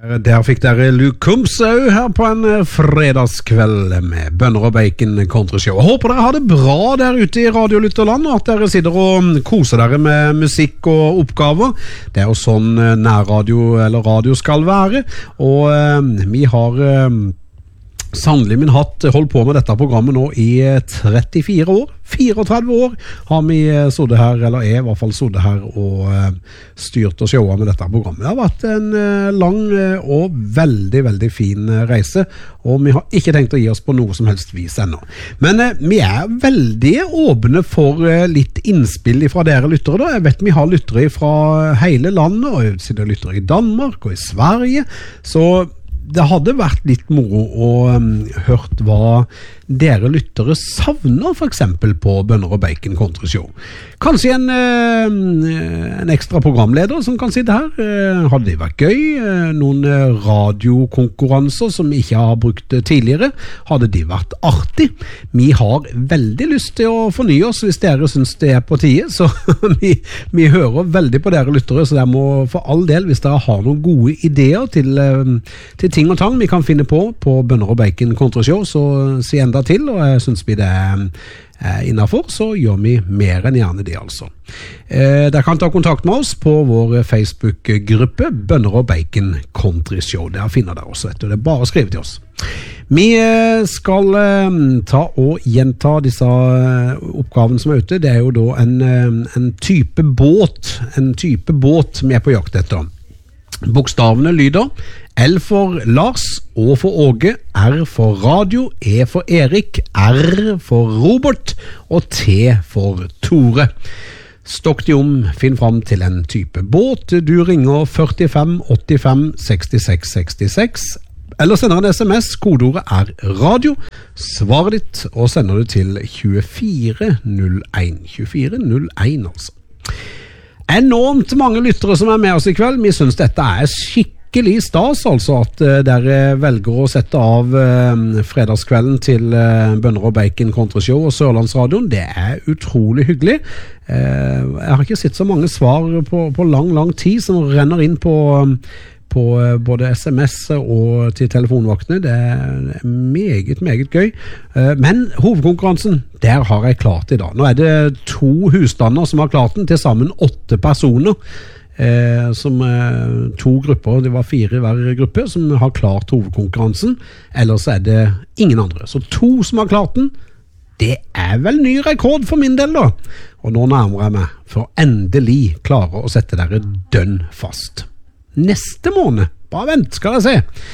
Der fikk dere Luke Combs her på en fredagskveld med bønner og bacon countryshow. Håper dere har det bra der ute i radiolytterland, og at dere sitter og koser dere med musikk og oppgaver. Det er jo sånn nærradio eller radio skal være, og vi har sannelig min hatt holdt på med dette programmet nå i 34 år. 34 år har vi sittet her, eller jeg i hvert fall sittet her og styrt og showet med dette programmet. Det har vært en lang og veldig, veldig fin reise, og vi har ikke tenkt å gi oss på noe som helst vis ennå. Men vi er veldig åpne for litt innspill fra dere lyttere da. Jeg vet vi har lyttere fra hele landet, og jeg sitter lyttere i Danmark og i Sverige, så det hadde vært litt moro å hørt hva dere lyttere savner for eksempel på Bønner og Bacon Countryshow. Kanskje en ekstra programleder som kan sitte her. Hadde det vært gøy? Noen radiokonkurranser som vi ikke har brukt tidligere. Hadde det vært artig? Vi har veldig lyst til å fornye oss hvis dere synes det er på tide, så vi hører veldig på dere lyttere, så dere må for all del, hvis dere har noen gode ideer til ting og tang vi kan finne på Bønner og Bacon Countryshow, så si enda til, og jeg synes vi det er innenfor, så gjør vi mer enn gjerne det altså. Dere kan ta kontakt med oss på vår Facebook-gruppe Bønner og Bacon Countryshow. Der finner dere oss, det er bare å skrive til oss. Vi skal ta og gjenta disse oppgavene som er ute. Det er jo da en type båt vi er på jakt etter. Bokstavene lyder L for Lars, Å for Åge, R for Radio, E for Erik, R for Robert og T for Tore. Stokk de om, finn fram til en type båt. Du ringer 45 85 66 66 eller sender en SMS. Kodeordet er radio. Svaret ditt og sender det til 2401. 2401 altså. Enormt mange lyttere som er med oss i kveld. Vi synes dette er skikkelig stas, altså at dere velger å sette av fredagskvelden til Bønner og Bacon Countryshow og Sørlandsradioen. Det er utrolig hyggelig. Jeg har ikke sett så mange svar på lang tid som renner inn på både SMS og til telefonvaktene. Det er meget, meget gøy. Men hovedkonkurransen, der har jeg klart i dag. Nå er det 2 husstander som har klart den, til sammen 8 personer. Som 2 grupper, det var 4 i hver gruppe, som har klart hovedkonkurransen. Ellers er det ingen andre. Så 2 som har klart den, det er vel ny rekord for min del da. Og nå nærmer jeg meg for endelig klare å sette dere dønn fast. Neste måned, bare vent skal jeg se.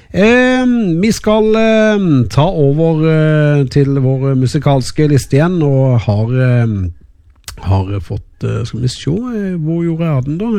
Vi skal ta over til vår musikalske liste igjen, og har fått, skal vi se, hvor gjorde jeg den da?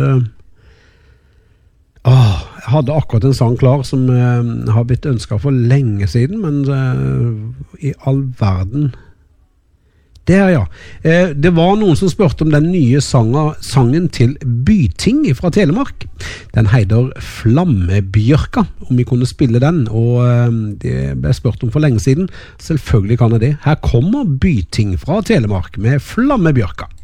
Jeg hadde akkurat en sang klar som har blitt ønsket for lenge siden, men i all verden der, ja. Det var noen som spørte om den nye sangen til Byting fra Telemark. Den heter Flammebjørka, om vi kunne spille den, og det ble spurt om for lenge siden. Selvfølgelig kan jeg det. Her kommer Byting fra Telemark med Flammebjørka.